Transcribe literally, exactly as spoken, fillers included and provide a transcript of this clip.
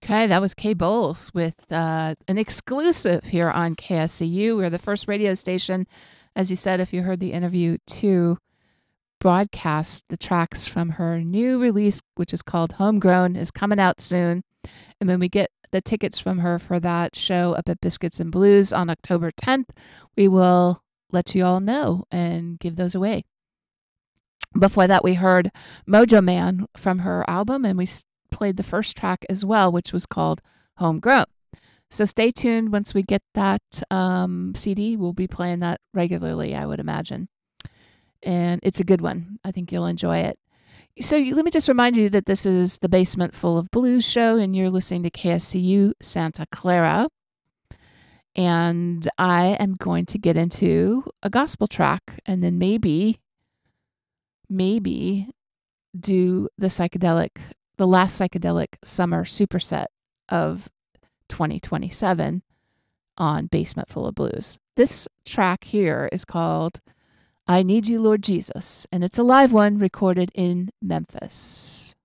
Okay, that was Kay Bowles with uh, an exclusive here on K S C U. We're the first radio station, as you said, if you heard the interview, to broadcast the tracks from her new release, which is called Homegrown, is coming out soon. And when we get the tickets from her for that show up at Biscuits and Blues on October tenth, we will let you all know and give those away. Before that, we heard Mojo Man from her album, and we played the first track as well, which was called Homegrown. So stay tuned. Once we get that um, C D, we'll be playing that regularly, I would imagine. And it's a good one. I think you'll enjoy it. So you, let me just remind you that this is the Basement Full of Blues show, and you're listening to K S C U Santa Clara. And I am going to get into a gospel track, and then maybe, maybe do the psychedelic the last psychedelic summer superset of twenty twenty-seven on Basement Full of Blues. This track here is called I Need You, Lord Jesus, and it's a live one recorded in Memphis.